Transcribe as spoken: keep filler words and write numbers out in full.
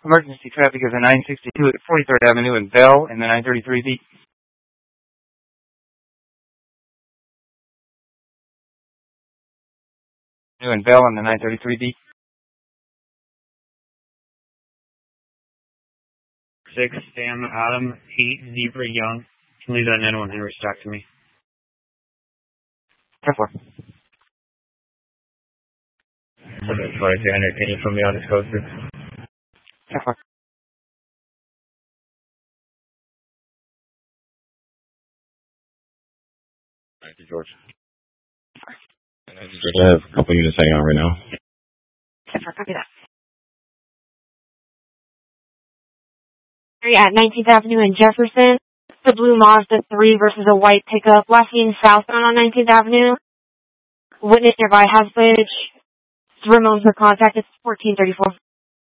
Emergency traffic is a nine sixty-two at forty-third Avenue in Bell and the nine thirty-three B. In Bell and the nine thirty-three B. Six, Sam, Adam, eight, Zebra, Young. Can leave that nine one Henry stock to me. ten four. Okay, twenty-two Henry, can you put me on this code, please? ten four. Thank you, George. And I just have a couple units hanging on right now. ten four, copy that. At nineteenth Avenue in Jefferson, the blue Mazda three versus a white pickup, last seen southbound on nineteenth Avenue. Witness nearby has footage. Ramone's for contact. It's fourteen thirty-four.